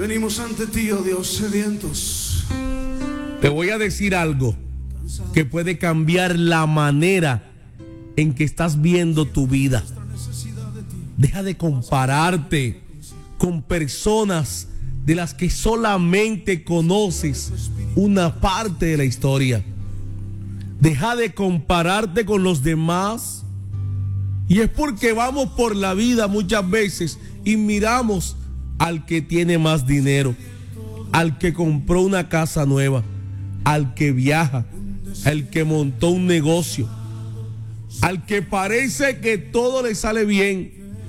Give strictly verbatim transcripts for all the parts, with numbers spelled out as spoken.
venimos ante ti, oh Dios, sedientos. Te voy a decir algo que puede cambiar la manera en que estás viendo tu vida. Deja de compararte con personas de las que solamente conoces una parte de la historia. Deja de compararte con los demás. Y es porque vamos por la vida muchas veces y miramos al que tiene más dinero, al que compró una casa nueva, al que viaja, al que montó un negocio, al que parece que todo le sale bien.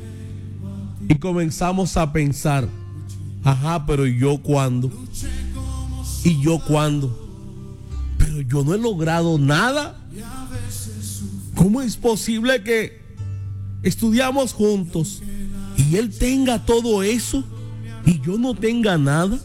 Y comenzamos a pensar, ajá, pero ¿y yo cuándo? ¿Y yo cuándo? Pero yo no he logrado nada. ¿Cómo es posible que estudiamos juntos y él tenga todo eso y yo no tenga nada?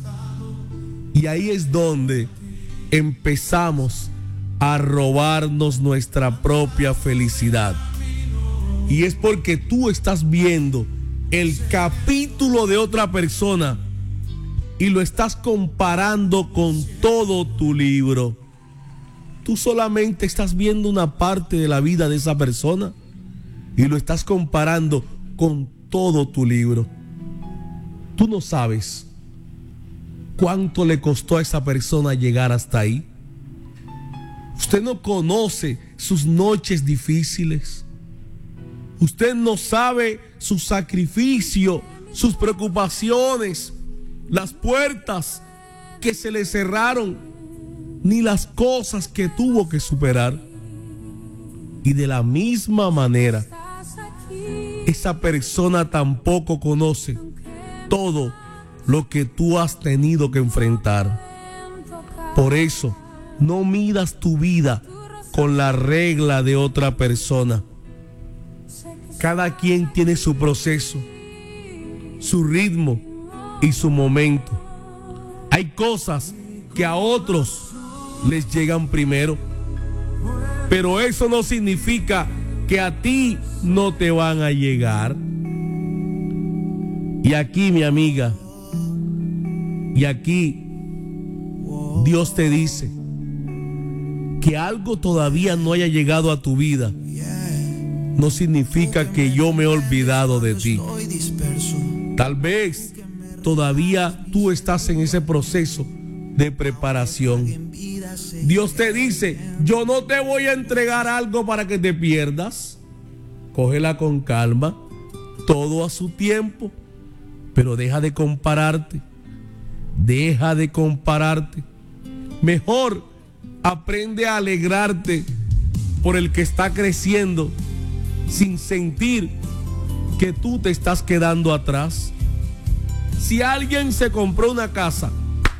Y ahí es donde empezamos a robarnos nuestra propia felicidad. Y es porque tú estás viendo el capítulo de otra persona y lo estás comparando con todo tu libro. Tú solamente estás viendo una parte de la vida de esa persona y lo estás comparando con todo tu libro. Tú no sabes cuánto le costó a esa persona llegar hasta ahí. Usted no conoce sus noches difíciles. Usted no sabe su sacrificio, sus preocupaciones, las puertas que se le cerraron, ni las cosas que tuvo que superar. Y de la misma manera, esa persona tampoco conoce todo lo que tú has tenido que enfrentar. Por eso, no midas tu vida con la regla de otra persona. Cada quien tiene su proceso, su ritmo y su momento. Hay cosas que a otros les llegan primero, pero eso no significa que a ti no te van a llegar. Y aquí, mi amiga, y aquí Dios te dice que algo todavía no haya llegado a tu vida no significa que yo me he olvidado de ti. Tal vez todavía tú estás en ese proceso de preparación. Dios te dice, yo no te voy a entregar algo para que te pierdas. Cógela con calma, todo a su tiempo, pero deja de compararte. Deja de compararte. Mejor aprende a alegrarte por el que está creciendo, sin sentir que tú te estás quedando atrás. Si alguien se compró una casa,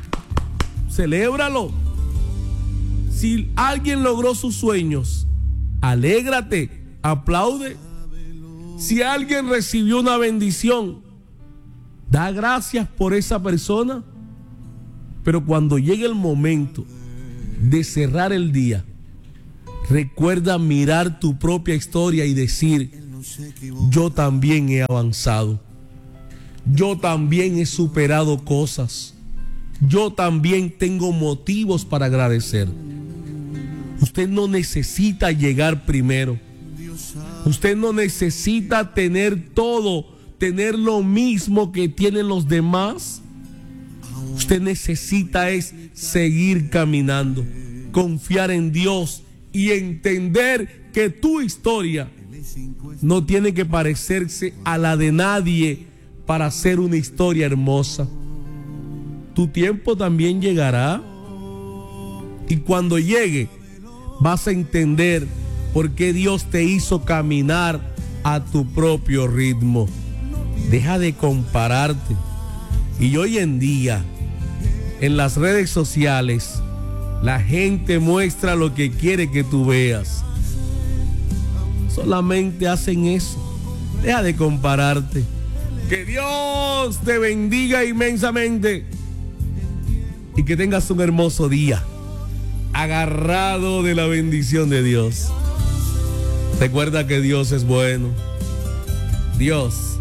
celébralo. Si alguien logró sus sueños, alégrate, aplaude. Si alguien recibió una bendición, da gracias por esa persona. Pero cuando llegue el momento de cerrar el día, recuerda mirar tu propia historia y decir, yo también he avanzado. Yo también he superado cosas. Yo también tengo motivos para agradecer. Usted no necesita llegar primero. Usted no necesita tener todo, tener lo mismo que tienen los demás. Usted necesita es seguir caminando, confiar en Dios y entender que tu historia no tiene que parecerse a la de nadie para ser una historia hermosa. Tu tiempo también llegará y cuando llegue vas a entender por qué Dios te hizo caminar a tu propio ritmo. Deja de compararte. Y hoy en día en las redes sociales la gente muestra lo que quiere que tú veas. Solamente hacen eso. Deja de compararte. Que Dios te bendiga inmensamente y que tengas un hermoso día, agarrado de la bendición de Dios. Recuerda que Dios es bueno. Dios